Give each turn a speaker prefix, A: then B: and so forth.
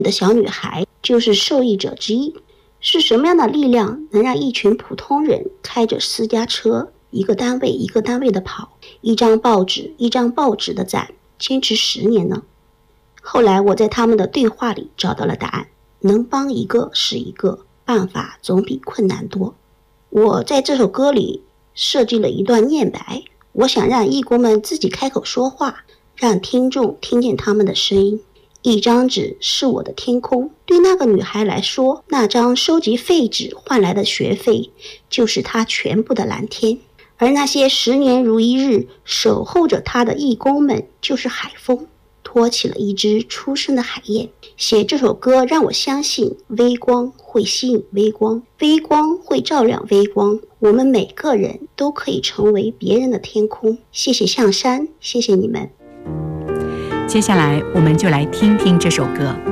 A: 的小女孩就是受益者之一。是什么样的力量能让一群普通人开着私家车，一个单位一个单位的跑，一张报纸一张报纸的攒，坚持10年呢？后来我在他们的对话里找到了答案，能帮一个是一个，办法总比困难多。我在这首歌里设计了一段念白，我想让义工们自己开口说话，让听众听见他们的声音。一张纸是我的天空，对那个女孩来说，那张收集废纸换来的学费就是她全部的蓝天。而那些10年如一日守候着她的义工们，就是海风，托起了一只出生的海燕。写这首歌让我相信，微光会吸引微光，微光会照亮微光，我们每个人都可以成为别人的天空。谢谢象山，谢谢你们。
B: 接下来我们就来听听这首歌。